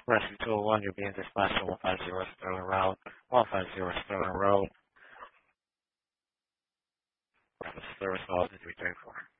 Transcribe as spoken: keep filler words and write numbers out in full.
Pressing two oh one, you're being dispatched to one five zero Sterling Route, one five zero Sterling Road. Service calls is returned for.